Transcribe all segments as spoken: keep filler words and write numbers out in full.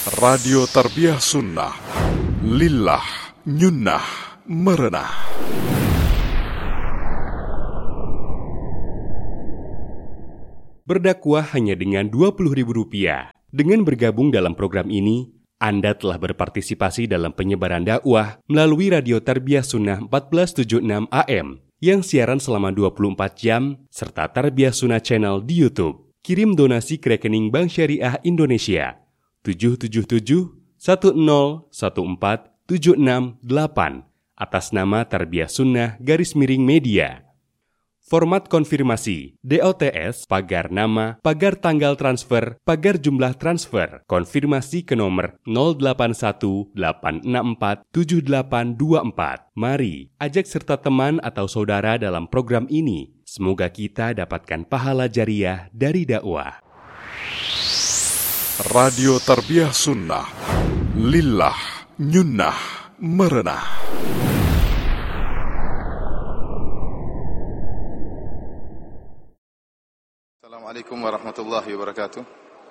Radio Tarbiyah Sunnah Lillah Nyunnah Merenah. Berdakwah hanya dengan dua puluh ribu rupiah. Dengan bergabung dalam program ini, Anda telah berpartisipasi dalam penyebaran dakwah melalui Radio Tarbiyah Sunnah empat belas tujuh puluh enam A M yang siaran selama dua puluh empat jam serta Tarbiyah Sunnah Channel di YouTube. Kirim donasi ke rekening Bank Syariah Indonesia tujuh tujuh tujuh satu nol satu empat tujuh enam delapan atas nama Tarbiyah Sunnah garis miring media. Format konfirmasi D O T S, pagar nama, pagar tanggal transfer, pagar jumlah transfer, konfirmasi ke nomor nol delapan satu delapan enam empat tujuh delapan dua empat. Mari ajak serta teman atau saudara dalam program ini. Semoga kita dapatkan pahala jariah dari dakwah. Radio Tarbiyah Sunnah Lillah Nyunnah Merenah. Assalamualaikum warahmatullahi wabarakatuh.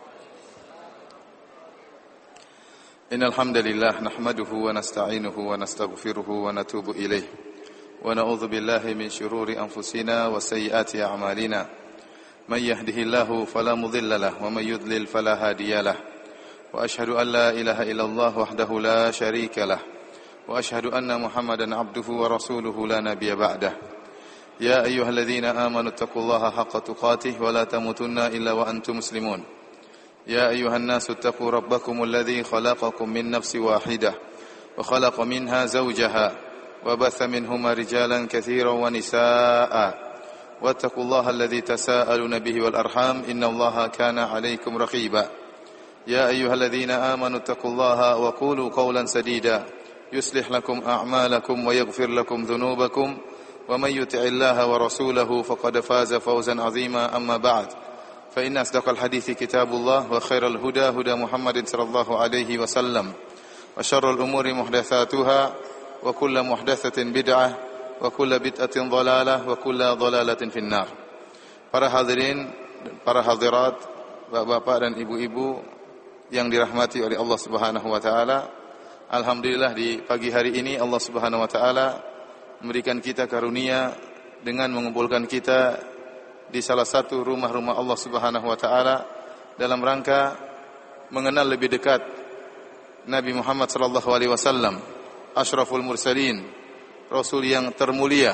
Innal hamdalillah nahmaduhu wa nasta'inuhu wa nastaghfiruhu wa natubu ilayh. Wa na'udzu billahi min shururi anfusina wa sayyiati a'malina. Man yahdihillahu fala mudilla lahu wa man yudlil fala hadiya lahu. Wa ashhadu an la ilaha illallah wahdahu la syarika lahu. Wa ashhadu anna Muhammadan abduhu wa rasuluhu la nabiyya ba'dah. Ya ayyuhalladzina amanu taqullaha haqqa tuqatih wa la tamutunna illa wa antum muslimun. Ya ayyuhan nasu taqu rabbakumul ladzi khalaqakum min nafsin wahidah wa khalaqa minha zawjaha wa batha minhuma rijalan katsiran wa nisaa'a. Wattaqullaha alladzi tasaaluna bihi wal arham innallaha kana 'alaykum raqiba. Ya ayyuhalladzina amanu taqullaha wa qulu qawlan sadida yuslih lakum a'malakum wa yaghfir lakum dhunubakum. ومن يطع الله ورسوله فقد فاز فوزا عظيما أما بعد فإن أصدق الحديث كتاب الله وخير الهدى هدى محمد صلى الله عليه وسلم وشر الأمور محدثاتها وكل محدثة بدعة وكل بدعة ضلالة وكل ضلالة في النار. Para hadirin, para hadirat, bapak-bapak dan ibu-ibu yang dirahmati oleh Allah Subhanahu wa taala, alhamdulillah di pagi hari ini Allah Subhanahu wa taala memberikan kita karunia dengan mengumpulkan kita di salah satu rumah-rumah Allah Subhanahu wa taala dalam rangka mengenal lebih dekat Nabi Muhammad sallallahu alaihi wasallam, asyraful mursalin, rasul yang termulia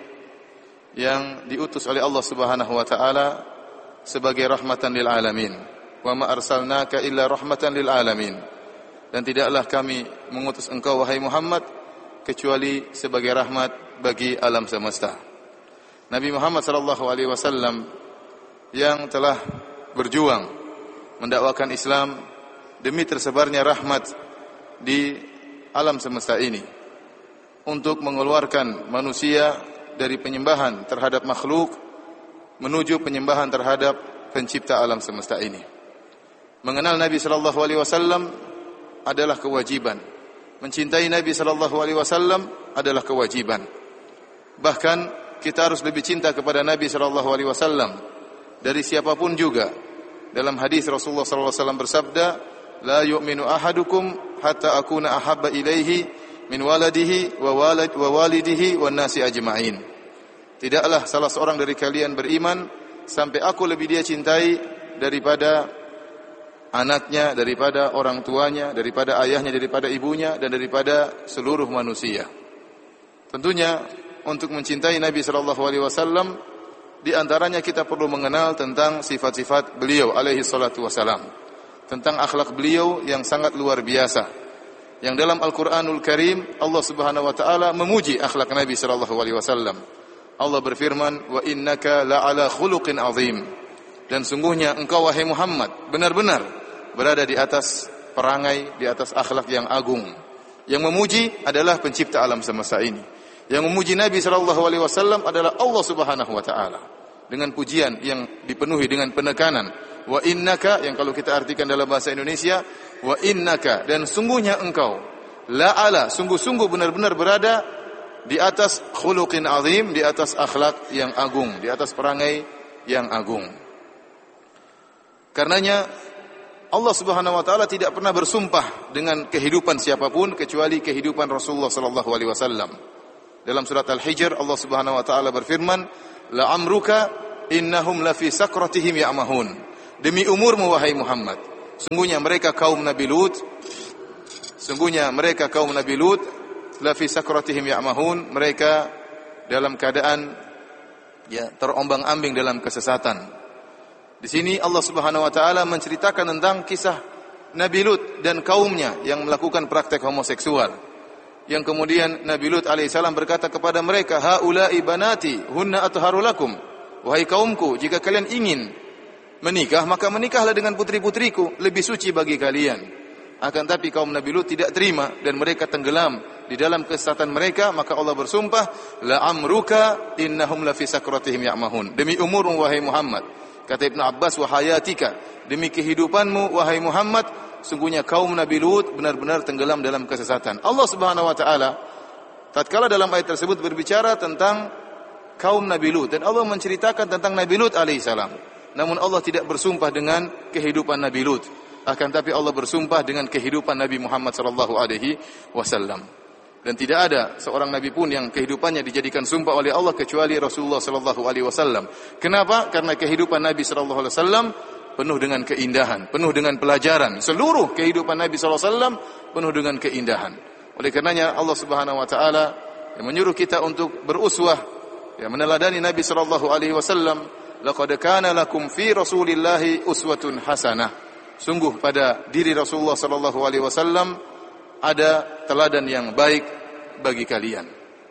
yang diutus oleh Allah Subhanahu wa taala sebagai rahmatan lil alamin. Wa ma arsalnaka illa rahmatan lil alamin. Dan tidaklah kami mengutus engkau wahai Muhammad kecuali sebagai rahmat bagi alam semesta. Nabi Muhammad sallallahu alaihi wasallam yang telah berjuang mendakwakan Islam demi tersebarnya rahmat di alam semesta ini, untuk mengeluarkan manusia dari penyembahan terhadap makhluk menuju penyembahan terhadap pencipta alam semesta ini. Mengenal Nabi sallallahu alaihi wasallam adalah kewajiban. Mencintai Nabi sallallahu alaihi wasallam adalah kewajiban. Bahkan kita harus lebih cinta kepada Nabi sallallahu alaihi wasallam dari siapapun juga. Dalam hadis Rasulullah sallallahu alaihi wasallam bersabda, "La yu'minu ahadukum hatta akuna ahabba ilaihi min waladihi wa walid wa walidihi wan nasi ajma'in." Tidaklah salah seorang dari kalian beriman sampai aku lebih dia cintai daripada anaknya, daripada orang tuanya, daripada ayahnya, daripada ibunya, dan daripada seluruh manusia. Tentunya untuk mencintai Nabi sallallahu alaihi wasallam di antaranya kita perlu mengenal tentang sifat-sifat beliau alaihi salatu wasalam, tentang akhlak beliau yang sangat luar biasa. Yang dalam Al-Qur'anul Karim Allah Subhanahu wa taala memuji akhlak Nabi sallallahu alaihi wasallam. Allah berfirman, "Wa innaka la'ala khuluqin 'azim." Dan sungguhnya engkau wahai Muhammad benar-benar berada di atas perangai, di atas akhlak yang agung. Yang memuji adalah pencipta alam semesta ini. Yang memuji Nabi sallallahu alaihi wasallam adalah Allah Subhanahu wa taala. Dengan pujian yang dipenuhi dengan penekanan. Wa innaka, yang kalau kita artikan dalam bahasa Indonesia, wa innaka, dan sungguhnya engkau, la'ala, sungguh-sungguh benar-benar berada di atas khuluqin azim, di atas akhlak yang agung, di atas perangai yang agung. Karenanya Allah Subhanahu wa taala tidak pernah bersumpah dengan kehidupan siapapun kecuali kehidupan Rasulullah sallallahu alaihi wasallam. Dalam surat Al-Hijr Allah Subhanahu wa taala berfirman, "La amruka innahum lafi sakratihim ya'mahun." Demi umurmu wahai Muhammad, sungguhnya mereka kaum Nabi Lut, sungguhnya mereka kaum Nabi Lut lafi sakratihim ya'mahun, mereka dalam keadaan ya terombang-ambing dalam kesesatan. Di sini Allah Subhanahu wa taala menceritakan tentang kisah Nabi Lut dan kaumnya yang melakukan praktek homoseksual. Yang kemudian Nabi Lut alaihissalam berkata kepada mereka, "Haula'i banati hunna atharu lakum." Wahai kaumku, jika kalian ingin menikah, maka menikahlah dengan putri-putriku, lebih suci bagi kalian. Akan tapi kaum Nabi Lut tidak terima dan mereka tenggelam di dalam kesesatan mereka, maka Allah bersumpah, "La amruka innahum lafi sakratihim ya'mahun." Demi umurmu wahai Muhammad, kata Ibnu Abbas, "Wa hayatika," demi kehidupanmu wahai Muhammad, sungguhnya kaum Nabi Lut benar-benar tenggelam dalam kesesatan. Allah Subhanahu wa taala tatkala dalam ayat tersebut berbicara tentang kaum Nabi Lut dan Allah menceritakan tentang Nabi Lut alaihissalam. Namun Allah tidak bersumpah dengan kehidupan Nabi Lut, akan tapi Allah bersumpah dengan kehidupan Nabi Muhammad sallallahu alaihi wasallam. Dan tidak ada seorang nabi pun yang kehidupannya dijadikan sumpah oleh Allah kecuali Rasulullah sallallahu alaihi wasallam. Kenapa? Karena kehidupan Nabi sallallahu alaihi wasallam penuh dengan keindahan, penuh dengan pelajaran. Seluruh kehidupan Nabi sallallahu alaihi wasallam penuh dengan keindahan. Oleh karenanya Allah Subhanahu wa taala yang menyuruh kita untuk beruswah, ya meneladani Nabi sallallahu alaihi wasallam. Laqad kana lakum fi Rasulillahi uswatun hasanah. Sungguh pada diri Rasulullah sallallahu alaihi wasallam ada teladan yang baik bagi kalian.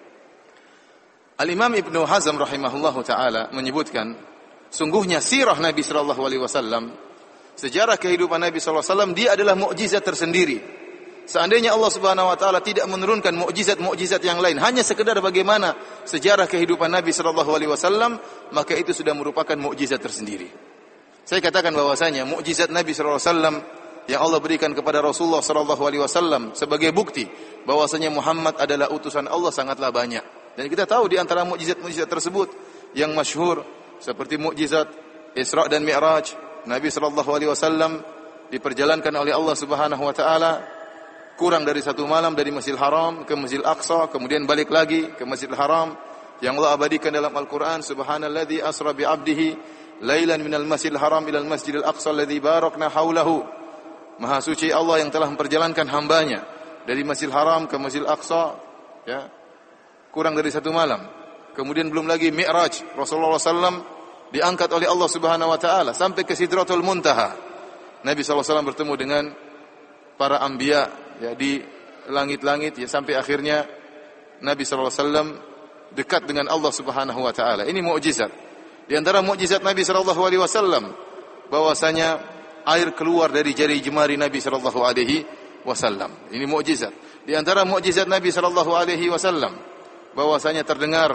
Al-Imam Ibnu Hazm rahimahullahu taala menyebutkan, sungguhnya sirah Nabi sallallahu alaihi wasallam, sejarah kehidupan Nabi sallallahu alaihi wasallam, dia adalah mukjizat tersendiri. Seandainya Allah Subhanahu wa taala tidak menurunkan mukjizat-mukjizat yang lain, hanya sekedar bagaimana sejarah kehidupan Nabi sallallahu alaihi wasallam, maka itu sudah merupakan mukjizat tersendiri. Saya katakan bahwasanya mukjizat Nabi sallallahu alaihi wasallam yang Allah berikan kepada Rasulullah sallallahu alaihi wasallam sebagai bukti bahwasanya Muhammad adalah utusan Allah sangatlah banyak. Dan kita tahu di antara mukjizat-mukjizat tersebut yang masyhur seperti mukjizat Isra dan Mi'raj, Nabi sallallahu alaihi wasallam diperjalankan oleh Allah Subhanahu wa taala kurang dari satu malam dari Masjidil Haram ke Masjidil Aqsa, kemudian balik lagi ke Masjidil Haram yang Allah abadikan dalam Al-Qur'an, subhanalladzi asra bi 'abdihi lailan minal Masjidil Haram ilal Masjidil Aqsa alladzi barakna haulahu. Maha suci Allah yang telah memperjalankan hambanya dari Masjidil Haram ke Masjidil Aqsa, ya, kurang dari satu malam. Kemudian belum lagi Mi'raj, Rasulullah sallallahu alaihi wasallam diangkat oleh Allah Subhanahu wa taala sampai ke Sidratul Muntaha. Nabi sallallahu alaihi wasallam bertemu dengan para anbiya, ya, di langit-langit, ya, sampai akhirnya Nabi sallallahu alaihi wasallam dekat dengan Allah Subhanahu wa taala. Ini mukjizat. Di antara mukjizat Nabi sallallahu alaihi wasallam bahwasanya air keluar dari jari jemari Nabi sallallahu alaihi wasallam. Ini mukjizat. Di antara mukjizat Nabi sallallahu alaihi wasallam bahwasanya terdengar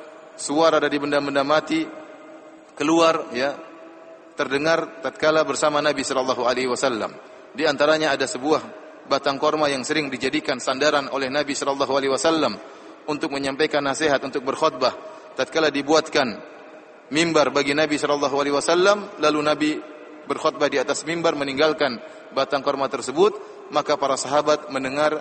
suara dari benda-benda mati keluar, ya, terdengar tatkala bersama Nabi sallallahu alaihi wasallam. Di antaranya ada sebuah batang korma yang sering dijadikan sandaran oleh Nabi sallallahu alaihi wasallam untuk menyampaikan nasihat, untuk berkhutbah. Tatkala dibuatkan mimbar bagi Nabi sallallahu alaihi wasallam, lalu Nabi berkhutbah di atas mimbar meninggalkan batang korma tersebut, maka para sahabat mendengar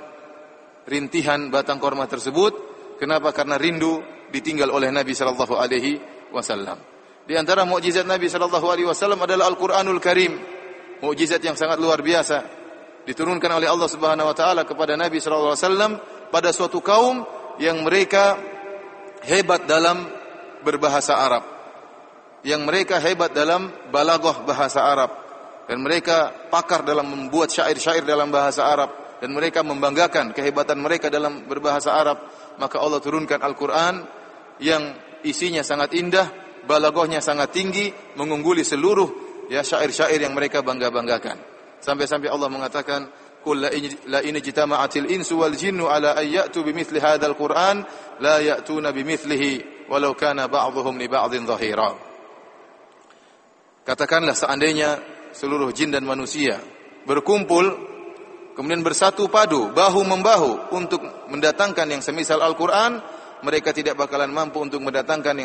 rintihan batang korma tersebut. Kenapa? Karena rindu ditinggal oleh Nabi sallallahu alaihi wasallam. Di antara mukjizat Nabi sallallahu alaihi wasallam adalah Al-Qur'anul Karim. Mukjizat yang sangat luar biasa diturunkan oleh Allah Subhanahu wa taala kepada Nabi sallallahu alaihi wasallam pada suatu kaum yang mereka hebat dalam berbahasa Arab, yang mereka hebat dalam balaghah bahasa Arab, dan mereka pakar dalam membuat syair-syair dalam bahasa Arab, dan mereka membanggakan kehebatan mereka dalam berbahasa Arab. Maka Allah turunkan Al-Qur'an yang isinya sangat indah, balaghahnya sangat tinggi, mengungguli seluruh, ya, syair-syair yang mereka bangga-banggakan. Sampai-sampai Allah mengatakan, "Qul la in jitama'atil insu wal jinnu ala ay ya'tu bimithli hadzal Qur'an la ya'tuna bimithlihi walau kana ba'dhuhum li ba'dhin dhahira." Katakanlah seandainya seluruh jin dan manusia berkumpul kemudian bersatu padu bahu membahu untuk mendatangkan yang semisal Al-Qur'an, mereka tidak bakalan mampu untuk mendatangkan yang